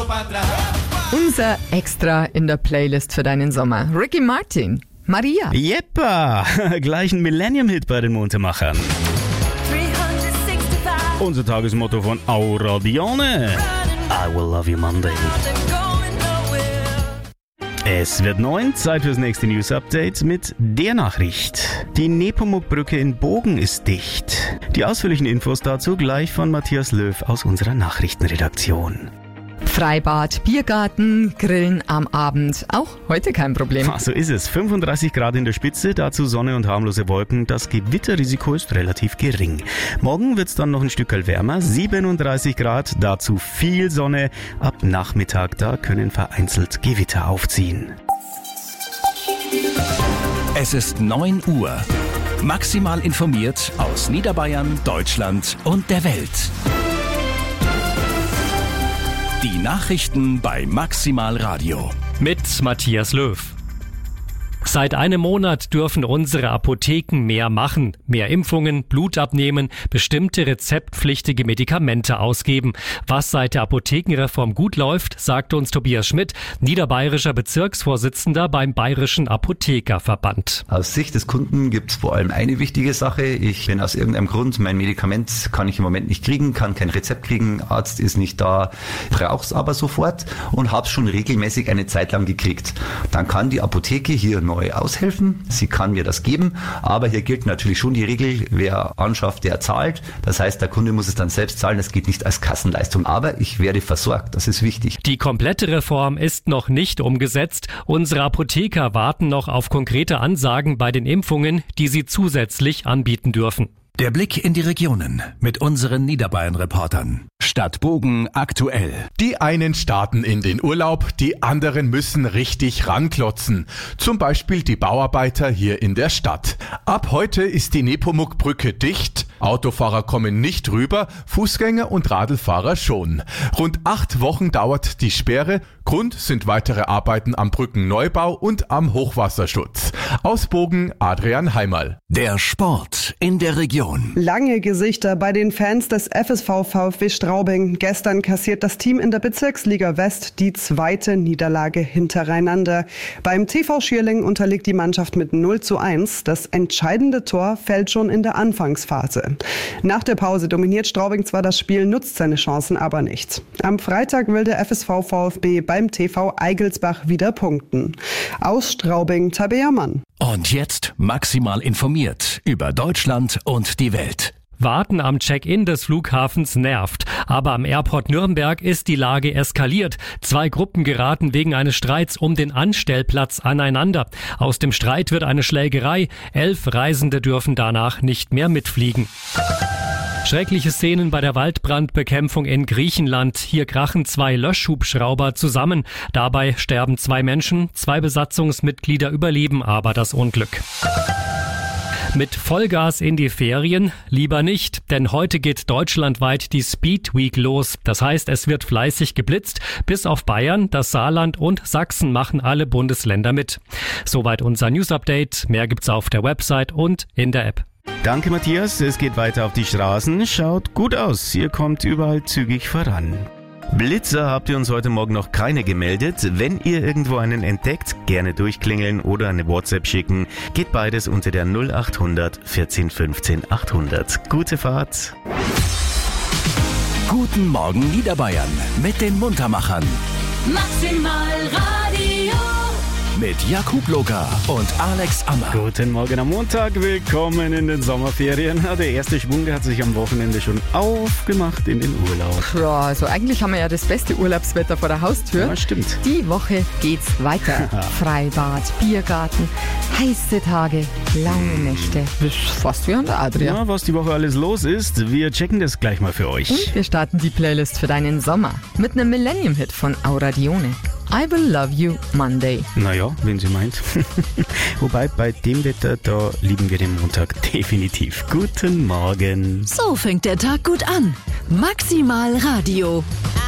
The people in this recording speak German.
Unser Extra in der Playlist für deinen Sommer. Ricky Martin, Maria. Jeppa, gleich ein Millennium-Hit bei den Muntermachern. Unser Tagesmotto von Aura Dione. I will love you Monday. Es wird 9, Zeit fürs nächste News-Update mit der Nachricht. Die Nepomuk-Brücke in Bogen ist dicht. Die ausführlichen Infos dazu gleich von Matthias Löw aus unserer Nachrichtenredaktion. Freibad, Biergarten, Grillen am Abend. Auch heute kein Problem. So ist es. 35 Grad in der Spitze, dazu Sonne und harmlose Wolken. Das Gewitterrisiko ist relativ gering. Morgen wird es dann noch ein Stück wärmer. 37 Grad, dazu viel Sonne. Ab Nachmittag, da können vereinzelt Gewitter aufziehen. Es ist 9 Uhr. Maximal informiert aus Niederbayern, Deutschland und der Welt. Die Nachrichten bei Maximal Radio. Mit Matthias Löw. Seit einem Monat dürfen unsere Apotheken mehr machen. Mehr Impfungen, Blut abnehmen, bestimmte rezeptpflichtige Medikamente ausgeben. Was seit der Apothekenreform gut läuft, sagt uns Tobias Schmidt, niederbayerischer Bezirksvorsitzender beim Bayerischen Apothekerverband. Aus Sicht des Kunden gibt es vor allem eine wichtige Sache. Ich bin aus irgendeinem Grund, mein Medikament kann ich im Moment nicht kriegen, kann kein Rezept kriegen, Arzt ist nicht da, brauche es aber sofort und habe es schon regelmäßig eine Zeit lang gekriegt. Dann kann die Apotheke hier neu aushelfen. Sie kann mir das geben, aber hier gilt natürlich schon die Regel, wer anschafft, der zahlt. Das heißt, der Kunde muss es dann selbst zahlen, das geht nicht als Kassenleistung. Aber ich werde versorgt, das ist wichtig. Die komplette Reform ist noch nicht umgesetzt. Unsere Apotheker warten noch auf konkrete Ansagen bei den Impfungen, die sie zusätzlich anbieten dürfen. Der Blick in die Regionen mit unseren Niederbayern-Reportern. Stadt Bogen aktuell. Die einen starten in den Urlaub, die anderen müssen richtig ranklotzen. Zum Beispiel die Bauarbeiter hier in der Stadt. Ab heute ist die Nepomuk-Brücke dicht. Autofahrer kommen nicht rüber, Fußgänger und Radlfahrer schon. Rund 8 Wochen dauert die Sperre. Grund sind weitere Arbeiten am Brückenneubau und am Hochwasserschutz. Aus Bogen Adrian Heimerl. Der Sport in der Region. Lange Gesichter bei den Fans des FSV VfB Straubing. Gestern kassiert das Team in der Bezirksliga West die 2. Niederlage hintereinander. Beim TV Schierling unterliegt die Mannschaft mit 0:1. Das entscheidende Tor fällt schon in der Anfangsphase. Nach der Pause dominiert Straubing zwar das Spiel, nutzt seine Chancen aber nicht. Am Freitag will der FSV VfB beim TV Eigelsbach wieder punkten. Aus Straubing, Tabea Mann. Und jetzt maximal informiert über Deutschland und die Welt. Warten am Check-in des Flughafens nervt. Aber am Airport Nürnberg ist die Lage eskaliert. 2 Gruppen geraten wegen eines Streits um den Anstellplatz aneinander. Aus dem Streit wird eine Schlägerei. 11 Reisende dürfen danach nicht mehr mitfliegen. Schreckliche Szenen bei der Waldbrandbekämpfung in Griechenland. Hier krachen 2 Löschhubschrauber zusammen. Dabei sterben 2 Menschen. 2 Besatzungsmitglieder überleben aber das Unglück. Mit Vollgas in die Ferien? Lieber nicht, denn heute geht deutschlandweit die Speed Week los. Das heißt, es wird fleißig geblitzt. Bis auf Bayern, das Saarland und Sachsen machen alle Bundesländer mit. Soweit unser News-Update. Mehr gibt's auf der Website und in der App. Danke Matthias, es geht weiter auf die Straßen. Schaut gut aus, ihr kommt überall zügig voran. Blitzer habt ihr uns heute Morgen noch keine gemeldet. Wenn ihr irgendwo einen entdeckt, gerne durchklingeln oder eine WhatsApp schicken. Geht beides unter der 0800 14 15 800. Gute Fahrt. Guten Morgen Niederbayern mit den Muntermachern. Maximal Radio. Mit Jakub Loka und Alex Ammer. Guten Morgen am Montag, willkommen in den Sommerferien. Der erste Schwung hat sich am Wochenende schon aufgemacht in den Urlaub. Ja, also eigentlich haben wir ja das beste Urlaubswetter vor der Haustür. Ja, stimmt. Die Woche geht's weiter. Freibad, Biergarten, heiße Tage, lange Nächte. Das ist fast wie an der Adria. Ja, was die Woche alles los ist, wir checken das gleich mal für euch. Und wir starten die Playlist für deinen Sommer mit einem Millennium-Hit von Aura Dione. I will love you Monday. Naja, wenn sie meint. Wobei, bei dem Wetter, da lieben wir den Montag definitiv. Guten Morgen. So fängt der Tag gut an. Maximal Radio.